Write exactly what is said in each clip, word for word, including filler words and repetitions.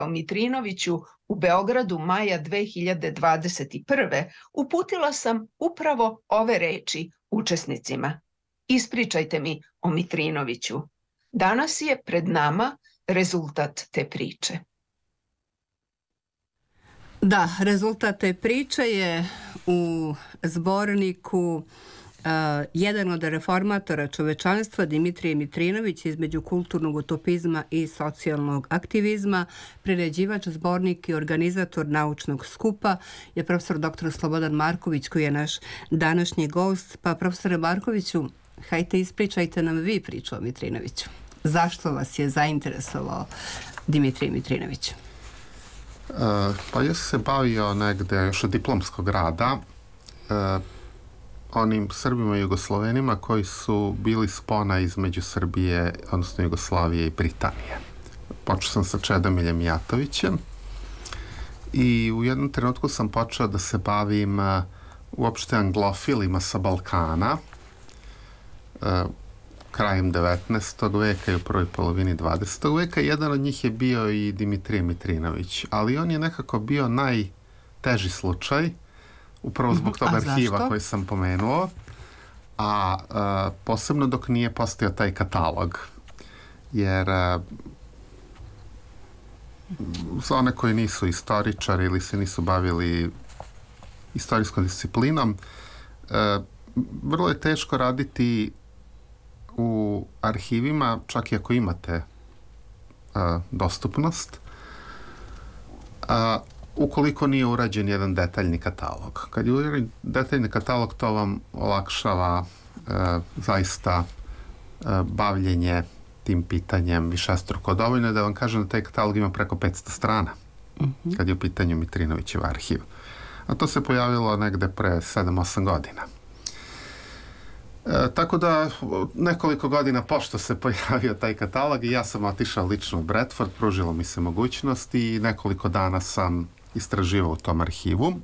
Mitrinoviću u Beogradu maja dve hiljade dvadeset prve. uputila sam upravo ove reči učesnicima. Ispričajte mi o Mitrinoviću. Danas je pred nama rezultat te priče. Da, rezultat te priče je u zborniku Uh, jedan od reformatora čovečanstva, Dimitrije Mitrinović, između kulturnog utopizma i socijalnog aktivizma, priređivač, zbornik i organizator naučnog skupa je profesor doktor Slobodan Marković, koji je naš današnji gost. Pa profesore Markoviću, hajte ispričajte nam vi priču o Mitrinoviću. Zašto vas je zainteresovao Dimitrije Mitrinović? Uh, pa ja sam se bavio negde još od diplomskog rada uh, onim Srbima i Jugoslovenima koji su bili spona između Srbije, odnosno Jugoslavije i Britanije. Počeo sam sa Čedomiljem Mijatovićem i u jednom trenutku sam počeo da se bavim uh, uopšte anglofilima sa Balkana uh, krajem devetnaestog veka i u prvoj polovini dvadesetog veka. Jedan od njih je bio i Dimitrije Mitrinović, ali on je nekako bio najteži slučaj, upravo zbog tog arhiva koji sam pomenuo, a, a posebno dok nije postojao taj katalog. Jer a, za one koji nisu istoričari ili se nisu bavili istorijskom disciplinom, a, vrlo je teško raditi u arhivima, čak i ako imate a, dostupnost, a, ukoliko nije urađen jedan detaljni katalog. Kad je urađen detaljni katalog, to vam olakšava e, zaista e, bavljenje tim pitanjem višestruko. Dovoljno je da vam kažem da taj katalog ima preko petsto strana, mm-hmm. kad je u pitanju Mitrinovićev arhiv. A to se pojavilo negde pre sedam osam godina. E, tako da nekoliko godina pošto se pojavio taj katalog i ja sam otišao lično u Bradford, pružilo mi se mogućnost i nekoliko dana sam istraživao u tom arhivu. E,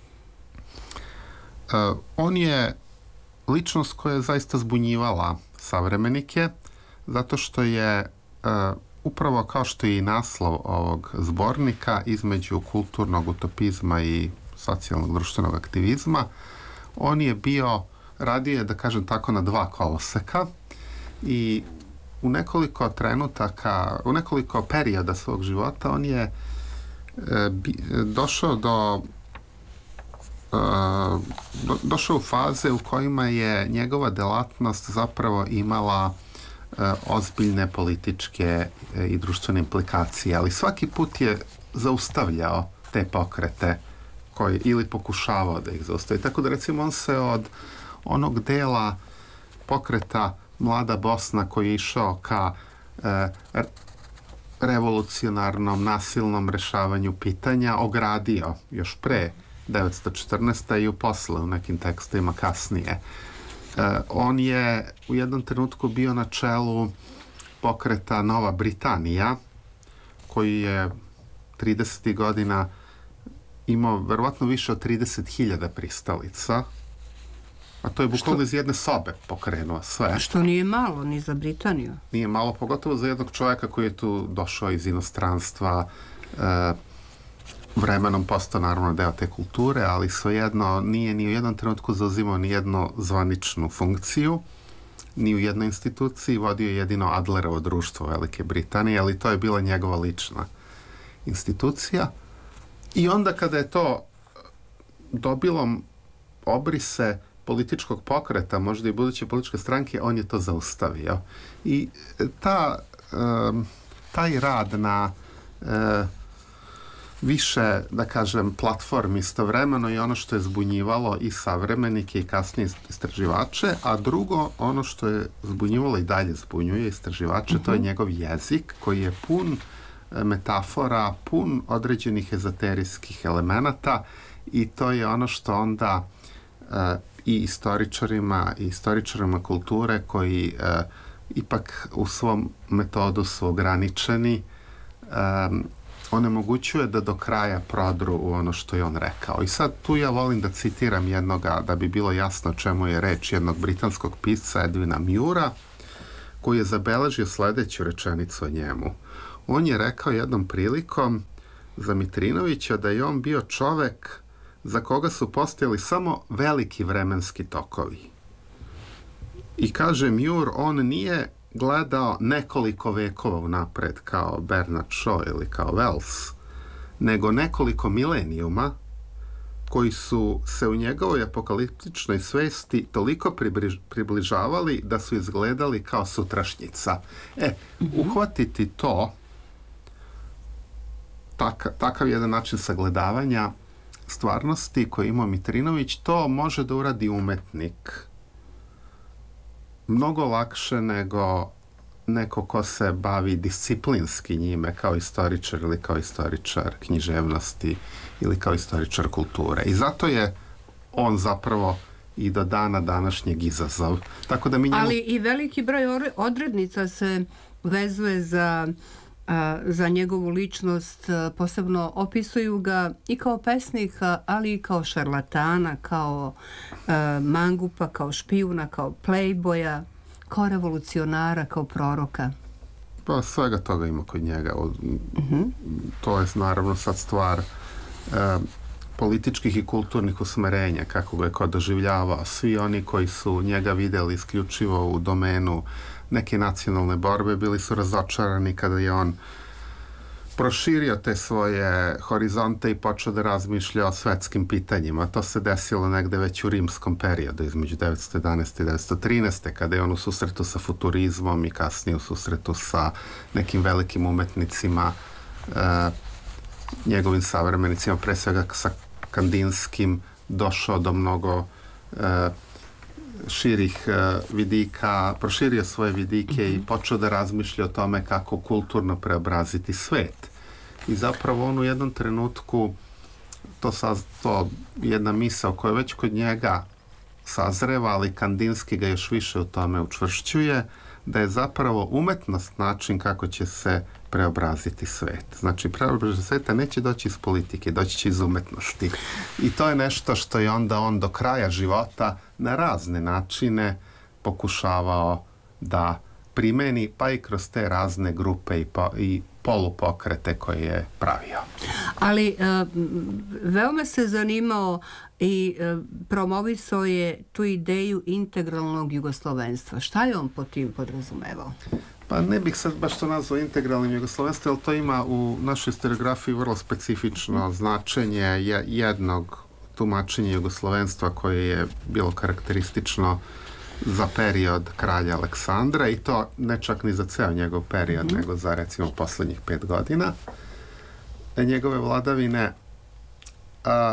on je ličnost koja je zaista zbunjivala savremenike, zato što je e, upravo kao što je i naslov ovog zbornika, između kulturnog utopizma i socijalnog društvenog aktivizma, on je bio, radio je, da kažem tako, na dva koloseka i u nekoliko trenutaka, u nekoliko perioda svog života on je Bi, došao do, uh, do došao u faze u kojima je njegova delatnost zapravo imala uh, ozbiljne političke uh, i društvene implikacije, ali svaki put je zaustavljao te pokrete koji, ili pokušavao da ih zaustavi. Tako da recimo on se od onog dela pokreta Mlada Bosna koji je išao ka uh, revolucionarnom, nasilnom rešavanju pitanja ogradio još pre devetsto četrnaeste. i u posle u nekim tekstovima kasnije. E, on je u jednom trenutku bio na čelu pokreta Nova Britanija, koji je tridesetih godina imao verovatno više od trideset hiljada pristalica, a to je bukvalno iz jedne sobe pokrenuo sve. Što nije malo ni za Britaniju. Nije malo, pogotovo za jednog čovjeka koji je tu došao iz inostranstva, e, vremenom postao naravno deo te kulture, ali svejedno nije ni u jednom trenutku zauzimao ni jednu zvaničnu funkciju, ni u jednoj instituciji, vodio jedino Adlerovo društvo Velike Britanije, ali to je bila njegova lična institucija. I onda kada je to dobilo obrise političkog pokreta, možda i buduće političke stranke, on je to zaustavio. I ta, um, taj rad na uh, više, da kažem, platformi istovremeno je ono što je zbunjivalo i savremenike i kasnije istraživače, a drugo, ono što je zbunjivalo i dalje zbunjuje istraživače, uh-huh. to je njegov jezik koji je pun metafora, pun određenih ezoterijskih elemenata i to je ono što onda uh, i istoričarima i istoričarima kulture koji uh, ipak u svom metodu su ograničeni, um, onemogućuje da do kraja prodru u ono što je on rekao. I sad tu ja volim da citiram jednoga, da bi bilo jasno čemu je reč, jednog britanskog pisca Edwina Muira, koji je zabeležio sledeću rečenicu o njemu. on je rekao jednom prilikom za Mitrinovića da je on bio čovek za koga su postojali samo veliki vremenski tokovi. I kaže Muir, on nije gledao nekoliko vekova unapred kao Bernard Shaw ili kao Wells, nego nekoliko milenijuma koji su se u njegovoj apokaliptičnoj svesti toliko približavali da su izgledali kao sutrašnjica. E, uhvatiti to, taka, takav jedan način sagledavanja stvarnosti koji ima Mitrinović, to može da uradi umetnik mnogo lakše nego neko ko se bavi disciplinski njime kao istoričar ili kao istoričar književnosti ili kao istoričar kulture. I zato je on zapravo i do dana današnjeg izazov. Tako da mi njemu... Ali i veliki broj odrednica se vezuje za, a, za njegovu ličnost, posebno opisuju ga i kao pesnika, ali i kao šarlatana, kao a, mangupa, kao špijuna, kao playboya, kao revolucionara, kao proroka. Pa svega toga ima kod njega. Uh-huh. To je naravno sad stvar e, političkih i kulturnih usmerenja, kako ga je ko doživljavao. Svi oni koji su njega vidjeli isključivo u domenu neke nacionalne borbe bili su razočarani kada je on proširio te svoje horizonte i počeo da razmišlja o svetskim pitanjima. To se desilo negde već u rimskom periodu između devetsto jedanaeste i devetsto trinaeste kada je on u susretu sa futurizmom i kasnije u susretu sa nekim velikim umetnicima, e, njegovim savremenicima, pre svega sa Kandinskim, došao do mnogo e, širih e, vidika, proširio svoje vidike mm-hmm. i počeo da razmišlja o tome kako kulturno preobraziti svet. I zapravo on u jednom trenutku to, saz, to jedna misao koja već kod njega sazreva, ali Kandinski ga još više u tome učvršćuje, da je zapravo umetnost način kako će se preobraziti svet. Znači, preobraziti sveta neće doći iz politike, doći će iz umetnosti. I to je nešto što je onda on do kraja života na razne načine pokušavao da primeni, pa i kroz te razne grupe i, po, i polupokrete koje je pravio. Ali uh, veoma se zanimao i uh, promovisao je tu ideju integralnog jugoslovenstva. Šta je on pod tim podrazumevao? Pa ne bih sad baš to nazvao integralnim jugoslovenstvom, ali to ima u našoj historiografiji vrlo specifično značenje jednog tumačenja jugoslovenstva koje je bilo karakteristično za period kralja Aleksandra i to ne čak ni za ceo njegov period, mm-hmm. nego za recimo poslednjih pet godina njegove vladavine. A,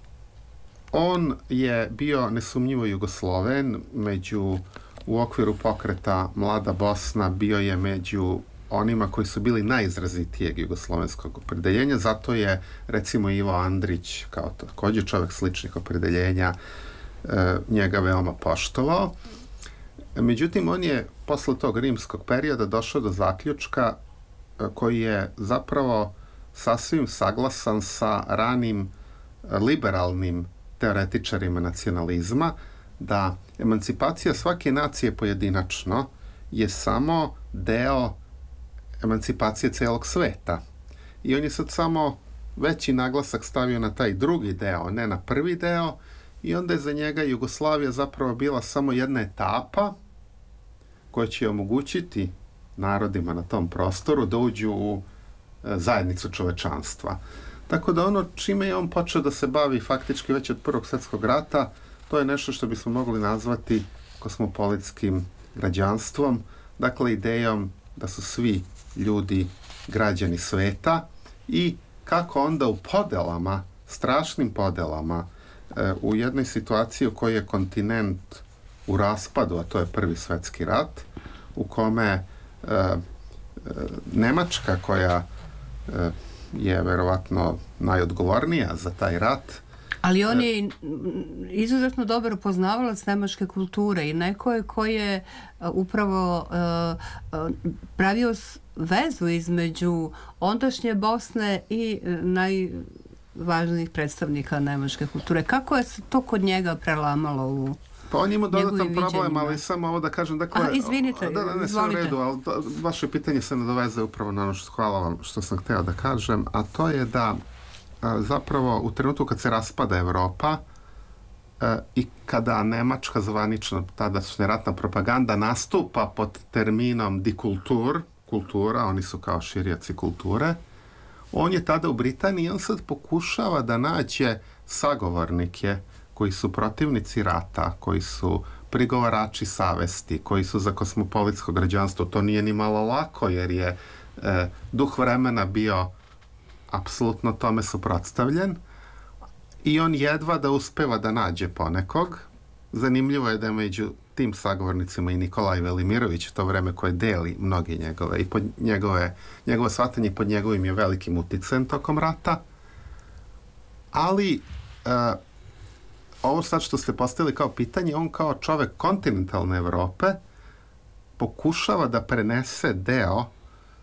on je bio nesumnjivo Jugosloven, među u okviru pokreta Mlada Bosna bio je među onima koji su bili najizrazitijeg jugoslovenskog opredeljenja, zato je recimo Ivo Andrić, kao također čovjek sličnih opredeljenja, e, njega veoma poštovao. Međutim, on je posle tog rimskog perioda došao do zaključka e, koji je zapravo sasvim saglasan sa ranim liberalnim teoretičarima nacionalizma, da emancipacija svake nacije pojedinačno je samo deo emancipacije celog sveta. I on je sad samo veći naglasak stavio na taj drugi deo, ne na prvi deo, i onda je za njega Jugoslavija zapravo bila samo jedna etapa koja će omogućiti narodima na tom prostoru da uđu u zajednicu čovečanstva. Tako da ono čime je on počeo da se bavi faktički već od Prvog svjetskog rata, to je nešto što bismo mogli nazvati kosmopolitskim građanstvom, dakle idejom da su svi ljudi građani sveta i kako onda u podelama, strašnim podelama, e, u jednoj situaciji u kojoj je kontinent u raspadu, a to je Prvi svjetski rat, u kome e, e, Nemačka, koja e, je verovatno najodgovornija za taj rat. Ali on je izuzetno dobro poznavalac nemačke kulture i neko je koji je upravo uh, pravio vezu između ondašnje Bosne i najvažnijih predstavnika nemačke kulture. Kako je to kod njega prelamalo u... Pa on ima dodatan njegovim problem, viđenjima. ali samo ovo da kažem, dakle... A, izvinite, da, da, ne, sve u redu, ali to, vaše pitanje se nadovezuje upravo na ono što, hvala vam što sam hteo da kažem, a to je da a, zapravo u trenutku kad se raspada Evropa a, i kada nemačka zvanična tadašnja ratna propaganda nastupa pod terminom dikultur, kultura, oni su kao širioci kulture, on je tada u Britaniji i on sad pokušava da nađe sagovornike koji su protivnici rata, koji su prigovarači savesti, koji su za kosmopolitsko građanstvo. To nije ni malo lako, jer je e, duh vremena bio apsolutno tome suprotstavljen i on jedva da uspeva da nađe ponekog. Zanimljivo je da je među tim sagovornicima i Nikolaj Velimirović, to vreme koje deli mnoge njegove i pod njegove, njegovo shvatanje pod njegovim je velikim uticajem tokom rata. Ali e, ovo sad što ste postavili kao pitanje, on kao čovek kontinentalne Evrope pokušava da prenese deo e,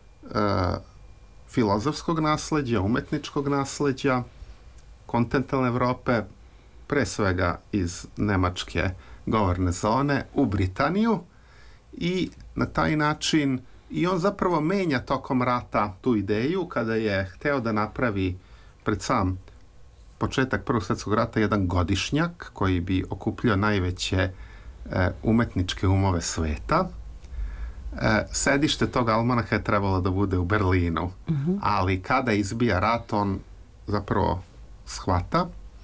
filozofskog nasleđa, umetničkog nasleđa kontinentalne Evrope, pre svega iz nemačke govorne zone, u Britaniju i na taj način i on zapravo menja tokom rata tu ideju kada je hteo da napravi pred sam početak Prvog svjetskog rata jedan godišnjak koji bi okupljao najveće e, umetničke umove sveta. E, sedište tog almanaha je trebalo da bude u Berlinu, uh-huh. ali kada izbija rat, on zapravo shvata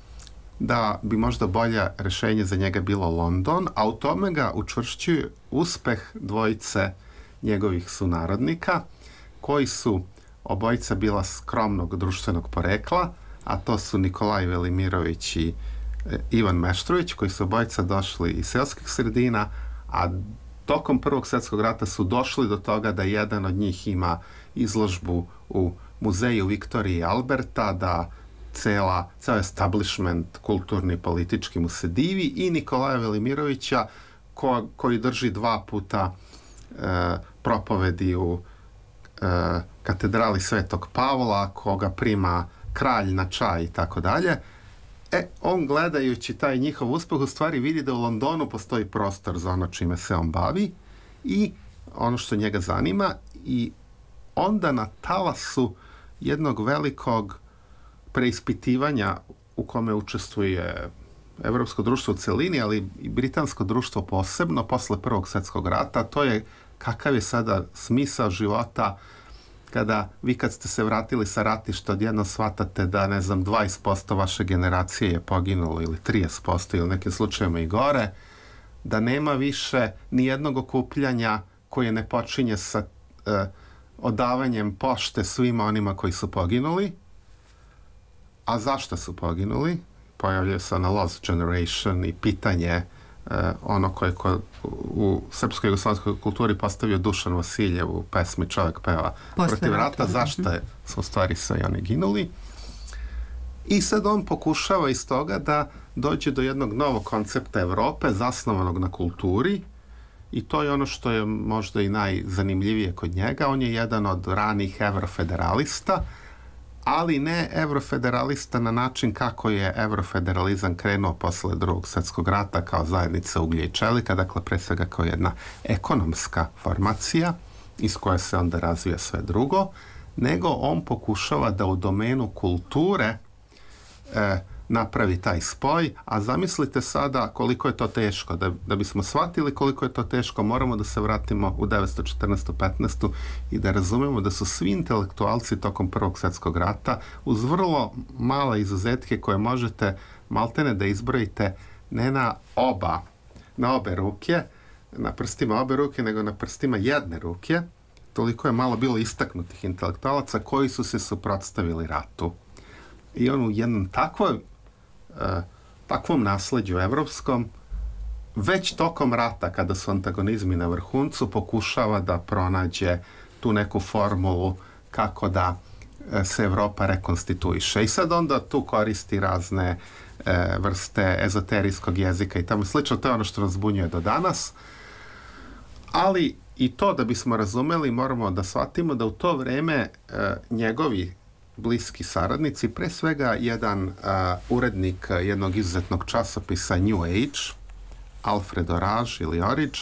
da bi možda bolje rešenje za njega bilo London, a u tome ga učvršćuje uspeh dvojice njegovih sunarodnika, koji su obojica bila skromnog društvenog porekla, a to su Nikolaj Velimirović i e, Ivan Meštrović, koji su obojica došli iz seoskih sredina, a tokom Prvog svjetskog rata su došli do toga da jedan od njih ima izložbu u muzeju Viktorije i Alberta, da cela, ceo establishment kulturni i politički mu se divi, i Nikolaja Velimirovića ko, koji drži dva puta e, propovedi u e, katedrali Svetog Pavla, koga prima kralj na čaj i tako dalje. E, on gledajući taj njihov uspeh u stvari vidi da u Londonu postoji prostor za ono čime se on bavi i ono što njega zanima, i onda na talasu jednog velikog preispitivanja u kome učestvuje evropsko društvo u celini, ali i britansko društvo posebno posle Prvog svjetskog rata, to je kakav je sada smisao života kada vi kad ste se vratili sa ratišta odjedno shvatate da, ne znam, dvadeset posto vaše generacije je poginulo ili trideset posto ili u nekim slučajevima i gore, da nema više ni jednog okupljanja koje ne počinje sa eh, odavanjem pošte svima onima koji su poginuli. A zašto su poginuli? Pojavljuje se na Lost Generation i pitanje uh, ono koje ko, u srpskoj i jugoslovenskoj kulturi postavio Dušan Vasiljev u pesmi Čovek peva Posle protiv rata, rata. Zašto je, su u stvari sve oni ginuli? I sad on pokušava iz toga da dođe do jednog novog koncepta Evrope zasnovanog na kulturi, i to je ono što je možda i najzanimljivije kod njega. On je jedan od ranih evrofederalista, ali ne evrofederalista na način kako je evrofederalizam krenuo posle Drugog svjetskog rata kao zajednica uglja i čelika, dakle pre svega kao jedna ekonomska formacija iz koje se onda razvija sve drugo, nego on pokušava da u domenu kulture e, napravi taj spoj, a zamislite sada koliko je to teško. Da, da bismo shvatili koliko je to teško, moramo da se vratimo u devetsto četrnaestu petnaestu i da razumemo da su svi intelektualci tokom Prvog svjetskog rata, uz vrlo male izuzetke koje možete maltene da izbrojite ne na oba, na obe ruke, na prstima obe ruke, nego na prstima jedne ruke, toliko je malo bilo istaknutih intelektualaca koji su se suprotstavili ratu. I on u jednom takvoj takvom nasleđu evropskom, već tokom rata, kada su antagonizmi na vrhuncu, pokušava da pronađe tu neku formulu kako da se Evropa rekonstituiše. I sad onda tu koristi razne e, vrste ezoterijskog jezika i tamo slično. To je ono što nas zbunjuje do danas. Ali i to da bismo razumeli, moramo da shvatimo da u to vreme e, njegovi bliski saradnici, pre svega jedan uh, urednik jednog izuzetnog časopisa New Age, Alfredo Raž ili Orić,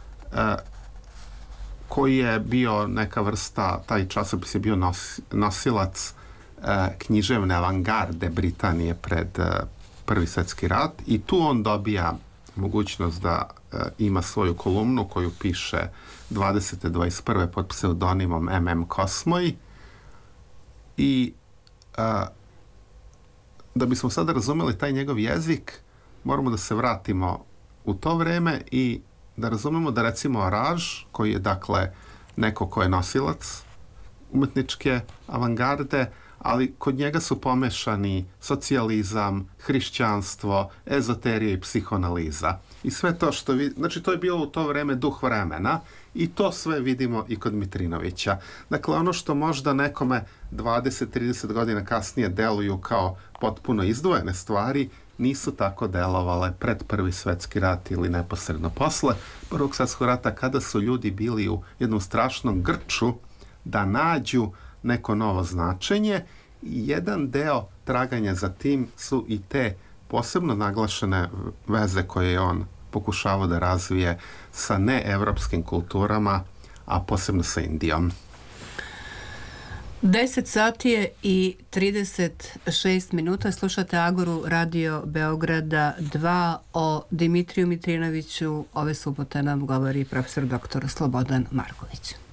koji je bio neka vrsta, taj časopis je bio nos, nosilac književne avangarde Britanije pred Prvi svjetski rat i tu on dobija mogućnost da ima svoju kolumnu koju piše dvadesete dvadeset prve pod pseudonimom M M Kosmoj i a, da bismo sada razumeli taj njegov jezik moramo da se vratimo u to vreme i da razumemo da recimo Raž, koji je dakle neko ko je nosilac umetničke avangarde, ali kod njega su pomešani socijalizam, hrišćanstvo, ezoterija i psihoanaliza. I sve to što vi... Znači, to je bilo u to vreme duh vremena i to sve vidimo i kod Mitrinovića. Dakle, ono što možda nekome dvadeset trideset godina kasnije deluju kao potpuno izdvojene stvari, nisu tako delovale pred Prvi svjetski rat ili neposredno posle Prvog svjetskog rata, kada su ljudi bili u jednom strašnom grču da nađu neko novo značenje i jedan deo traganja za tim su i te posebno naglašene veze koje je on pokušavao da razvije sa neevropskim kulturama, a posebno sa Indijom. deset sati je i trideset šest minuta. Slušate Agoru Radio Beograda dva. O Dimitriju Mitrinoviću ove subote nam govori profesor doktor Slobodan Marković.